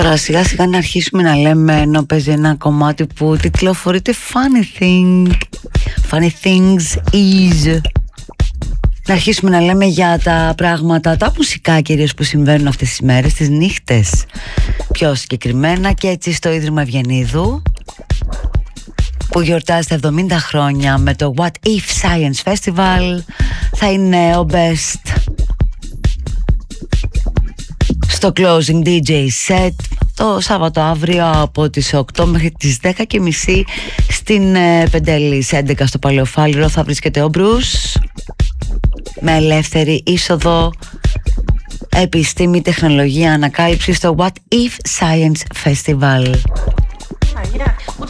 Τώρα σιγά σιγά να αρχίσουμε να λέμε, ενώ παίζει ένα κομμάτι που τιτλοφορείται Funny Things Is, να αρχίσουμε να λέμε για τα πράγματα, τα μουσικά κυρίως που συμβαίνουν αυτές τις μέρες, τις νύχτες πιο συγκεκριμένα. Και έτσι στο Ίδρυμα Ευγενίδου, που γιορτάζει τα 70 χρόνια με το What If Science Festival, θα είναι ο Best στο closing DJ set το Σάββατο αύριο από τις 8 μέχρι τις 10:30 στην Πεντέλης 11 στο Παλαιοφάλιρο. Θα βρίσκεται ο Μπρους με ελεύθερη είσοδο, επιστήμη, τεχνολογία, ανακάλυψη στο What If Science Festival.